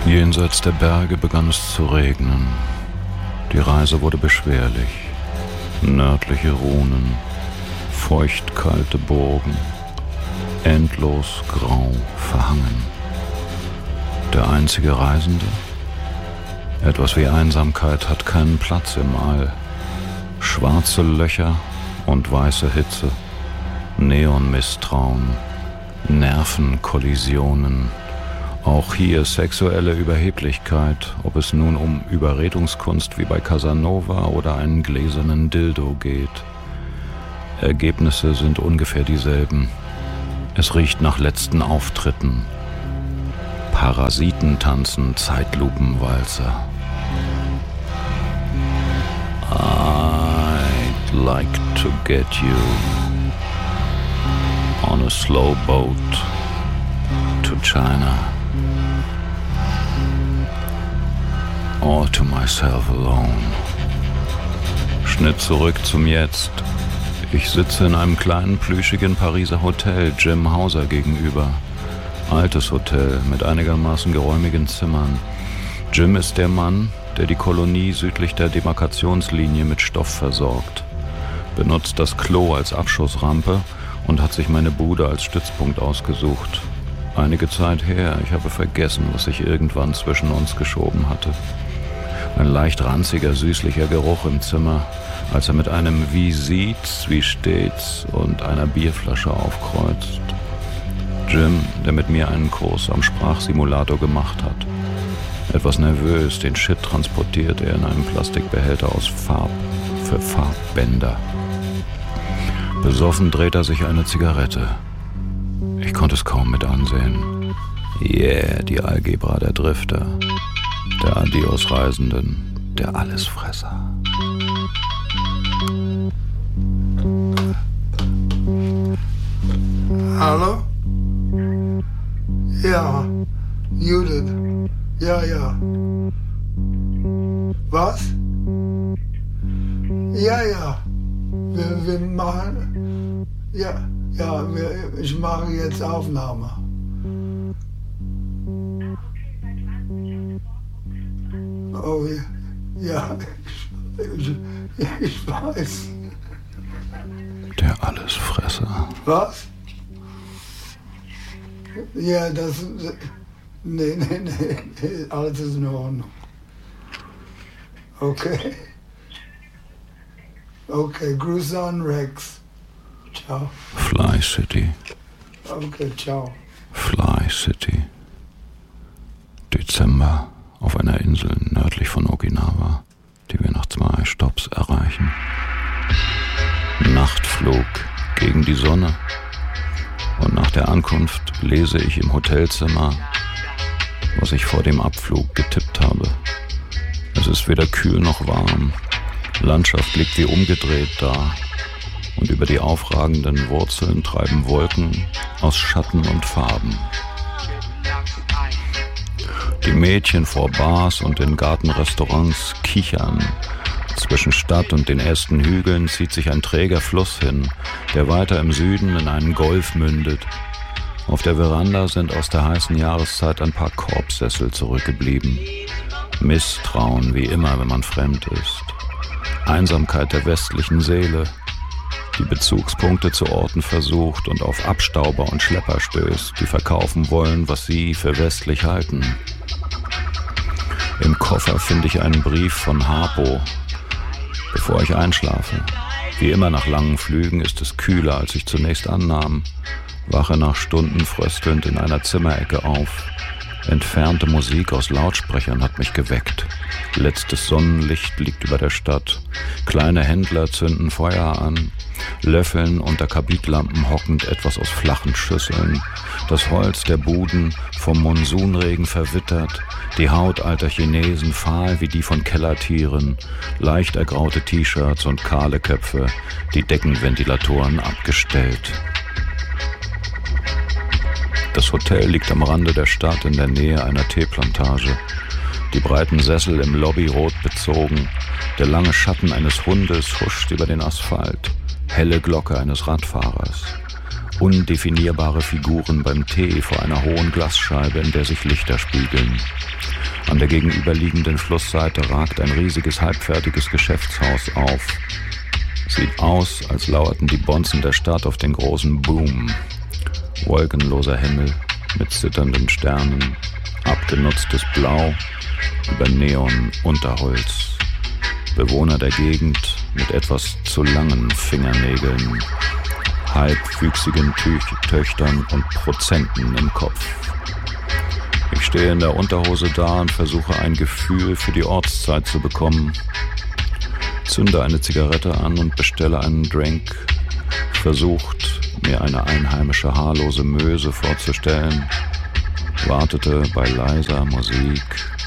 Jenseits der Berge begann es zu regnen. Die Reise wurde beschwerlich. Nördliche Runen, feuchtkalte Burgen, endlos grau verhangen. Der einzige Reisende? Etwas wie Einsamkeit hat keinen Platz im All. Schwarze Löcher und weiße Hitze, Neonmisstrauen, Nervenkollisionen, auch hier sexuelle Überheblichkeit, ob es nun um Überredungskunst wie bei Casanova oder einen gläsernen Dildo geht. Ergebnisse sind ungefähr dieselben. Es riecht nach letzten Auftritten. Parasiten tanzen Zeitlupenwalzer. I'd like to get you on a slow boat to China, or to myself alone. Schnitt zurück zum Jetzt. Ich sitze in einem kleinen, plüschigen Pariser Hotel Jim Hauser gegenüber. Altes Hotel mit einigermaßen geräumigen Zimmern. Jim ist der Mann, der die Kolonie südlich der Demarkationslinie mit Stoff versorgt, benutzt das Klo als Abschussrampe und hat sich meine Bude als Stützpunkt ausgesucht. Einige Zeit her, ich habe vergessen, was sich irgendwann zwischen uns geschoben hatte. Ein leicht ranziger, süßlicher Geruch im Zimmer, als er mit einem "Wie sieht's, wie steht's" und einer Bierflasche aufkreuzt. Jim, der mit mir einen Kurs am Sprachsimulator gemacht hat. Etwas nervös, den Shit transportiert er in einem Plastikbehälter aus für Farbbänder. Besoffen dreht er sich eine Zigarette. Ich konnte es kaum mit ansehen. Yeah, die Algebra der Drifter, der Adios-Reisenden, der Allesfresser. Hallo? Ja, Judith. Ja. Was? Ja. Wir machen... Ja, ich mache jetzt Aufnahme. Oh ja, ich weiß. Der Allesfresser. Was? Ja, das... Nee, alles ist in Ordnung. Okay, Grüße an Rex. Ciao. Fly City. Okay, ciao. Fly City. Dezember auf einer Insel nördlich von Okinawa, die wir nach 2 Stopps erreichen. Nachtflug gegen die Sonne. Und nach der Ankunft lese ich im Hotelzimmer, was ich vor dem Abflug getippt habe. Es ist weder kühl noch warm. Landschaft liegt wie umgedreht da. Und über die aufragenden Wurzeln treiben Wolken aus Schatten und Farben. Die Mädchen vor Bars und in Gartenrestaurants kichern. Zwischen Stadt und den ersten Hügeln zieht sich ein träger Fluss hin, der weiter im Süden in einen Golf mündet. Auf der Veranda sind aus der heißen Jahreszeit ein paar Korbsessel zurückgeblieben. Misstrauen, wie immer, wenn man fremd ist. Einsamkeit der westlichen Seele, die Bezugspunkte zu Orten versucht und auf Abstauber und Schlepper stößt, die verkaufen wollen, was sie für westlich halten. Im Koffer finde ich einen Brief von Harpo, bevor ich einschlafe. Wie immer nach langen Flügen ist es kühler, als ich zunächst annahm. Wache nach Stunden fröstelnd in einer Zimmerecke auf. Entfernte Musik aus Lautsprechern hat mich geweckt. Letztes Sonnenlicht liegt über der Stadt. Kleine Händler zünden Feuer an, löffeln unter Kabitlampen hockend etwas aus flachen Schüsseln. Das Holz der Buden vom Monsunregen verwittert, die Haut alter Chinesen fahl wie die von Kellertieren, leicht ergraute T-Shirts und kahle Köpfe, die Deckenventilatoren abgestellt. Das Hotel liegt am Rande der Stadt in der Nähe einer Teeplantage. Die breiten Sessel im Lobby rot bezogen. Der lange Schatten eines Hundes huscht über den Asphalt. Helle Glocke eines Radfahrers. Undefinierbare Figuren beim Tee vor einer hohen Glasscheibe, in der sich Lichter spiegeln. An der gegenüberliegenden Flussseite ragt ein riesiges, halbfertiges Geschäftshaus auf. Sieht aus, als lauerten die Bonzen der Stadt auf den großen Boom. Wolkenloser Himmel mit zitternden Sternen, abgenutztes Blau über Neon-Unterholz. Bewohner der Gegend mit etwas zu langen Fingernägeln, halbwüchsigen Töchtern und Prozenten im Kopf. Ich stehe in der Unterhose da und versuche ein Gefühl für die Ortszeit zu bekommen. Zünde eine Zigarette an und bestelle einen Drink. Versucht, mir eine einheimische haarlose Möse vorzustellen. Wartete bei leiser Musik